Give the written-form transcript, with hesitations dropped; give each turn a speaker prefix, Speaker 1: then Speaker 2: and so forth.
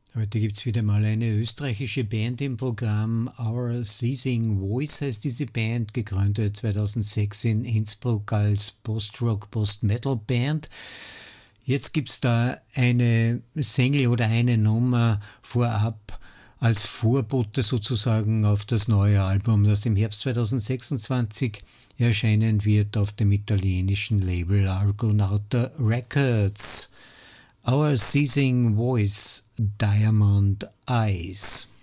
Speaker 1: Heute gibt es wieder mal eine österreichische Band im Programm. Our Seizing Voice heißt diese Band, gegründet 2006 in Innsbruck als Post-Rock, Post-Metal-Band. Jetzt gibt es da eine Single oder eine Nummer vorab als Vorbote sozusagen auf das neue Album, das im Herbst 2026 erscheinen wird auf dem italienischen Label Argonauta Records. Our Seizing Voice, Diamond Eyes.